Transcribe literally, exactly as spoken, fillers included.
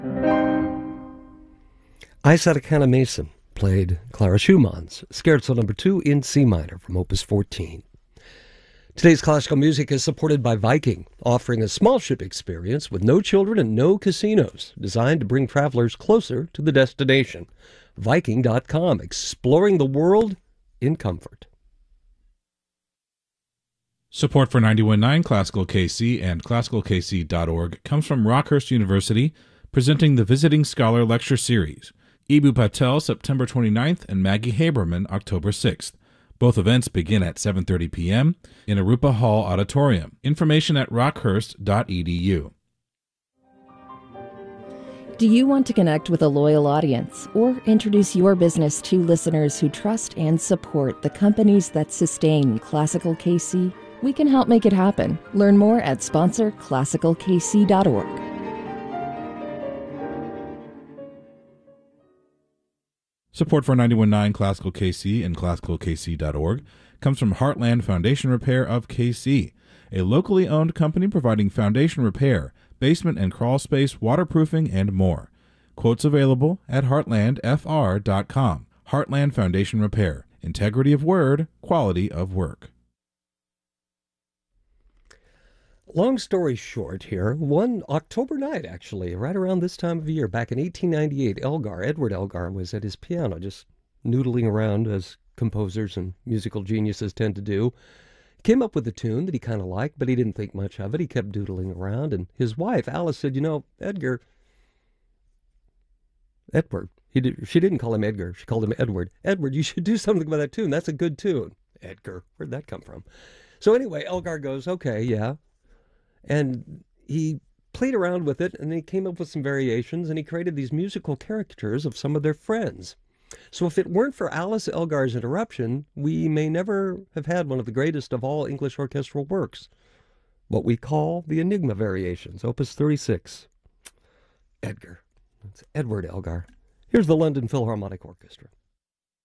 Isaac Mason played Clara Schumann's Scherzo number two in C minor from Opus fourteen. Today's classical music is supported by Viking, offering a small ship experience with no children and no casinos, designed to bring travelers closer to the destination. Viking dot com, exploring the world in comfort. Support for ninety-one point nine Classical K C and classical k c dot org comes from Rockhurst University, presenting the Visiting Scholar Lecture Series. Eboo Patel, September twenty-ninth, and Maggie Haberman, October sixth. Both events begin at seven thirty p.m. in Arupa Hall Auditorium. Information at rockhurst dot e d u. Do you want to connect with a loyal audience or introduce your business to listeners who trust and support the companies that sustain Classical K C? We can help make it happen. Learn more at sponsor classical k c dot org. Support for ninety-one point nine Classical K C and classical k c dot org comes from Heartland Foundation Repair of K C, a locally owned company providing foundation repair, basement and crawl space, waterproofing, and more. Quotes available at heartland f r dot com. Heartland Foundation Repair. Integrity of word, quality of work. Long story short here, one October night, actually, right around this time of year, back in eighteen ninety-eight, Elgar, Edward Elgar, was at his piano, just noodling around as composers and musical geniuses tend to do. Came up with a tune that he kind of liked, but he didn't think much of it. He kept doodling around, and his wife, Alice, said, you know, Edgar, Edward, he did, she didn't call him Edgar, she called him Edward. Edward, you should do something about that tune. That's a good tune. Edgar, where'd that come from? So anyway, Elgar goes, okay, yeah. And he played around with it, and he came up with some variations, and he created these musical caricatures of some of their friends. So if it weren't for Alice Elgar's interruption, we may never have had one of the greatest of all English orchestral works, what we call the Enigma Variations, Opus thirty-six. Edgar. It's Edward Elgar. Here's the London Philharmonic Orchestra.